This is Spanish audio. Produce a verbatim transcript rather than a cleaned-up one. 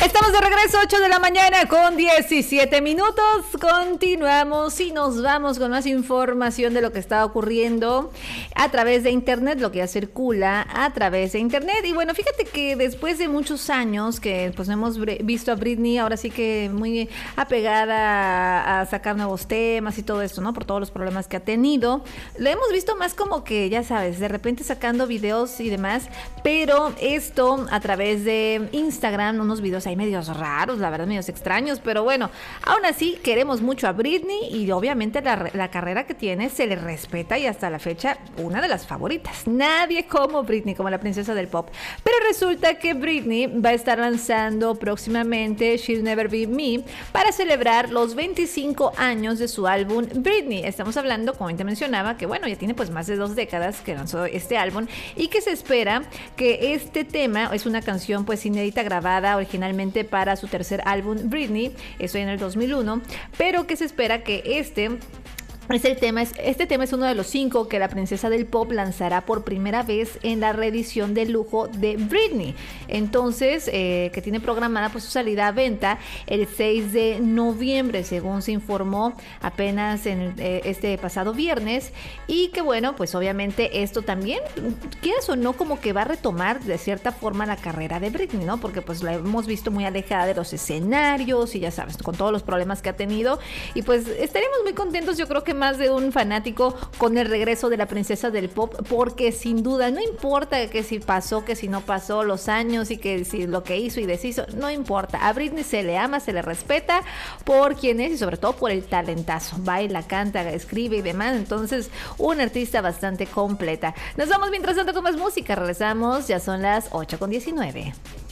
Estamos de regreso, ocho de la mañana con diecisiete minutos. Continuamos y nos vamos con más información de lo que está ocurriendo a través de internet, lo que ya circula a través de internet. Y bueno, fíjate que después de muchos años que pues hemos visto a Britney, ahora sí que muy apegada a, a sacar nuevos temas y todo esto, ¿no? Por todos los problemas que ha tenido. Lo hemos visto más como que, ya sabes, de repente sacando videos y demás, pero esto a través de Instagram, unos videos ahí medios raros, la verdad, medios extraños, pero bueno, aún así queremos mucho a Britney y obviamente la, la carrera que tiene se le respeta y hasta la fecha una de las favoritas. Nadie como Britney, como la princesa del pop. Pero resulta que Britney va a estar lanzando próximamente She'll Never Be Me para celebrar los veinticinco años de su álbum Britney. Estamos hablando, como te mencionaba, que bueno, ya tiene pues más de dos décadas que lanzó este álbum y que se espera que este tema es una canción pues inédita grabada originalmente para su tercer álbum Britney, eso en el dos mil uno, pero que se espera que este Es el tema, es, este tema es uno de los cinco que la princesa del pop lanzará por primera vez en la reedición de lujo de Britney. Entonces, eh, que tiene programada pues su salida a venta el seis de noviembre, según se informó apenas en el, eh, este pasado viernes. Y que bueno, pues obviamente esto también, quieras o no, como que va a retomar de cierta forma la carrera de Britney, ¿no? Porque pues la hemos visto muy alejada de los escenarios y ya sabes, con todos los problemas que ha tenido. Y pues estaremos muy contentos, yo creo que más de un fanático, con el regreso de la princesa del pop, porque sin duda no importa que si pasó, que si no pasó, los años y que si lo que hizo y deshizo, no importa. A Britney se le ama, se le respeta por quien es y sobre todo por el talentazo. Baila, canta, escribe y demás. Entonces, una artista bastante completa. Nos vamos mientras tanto con más música. Regresamos, ya son las ocho con diecinueve.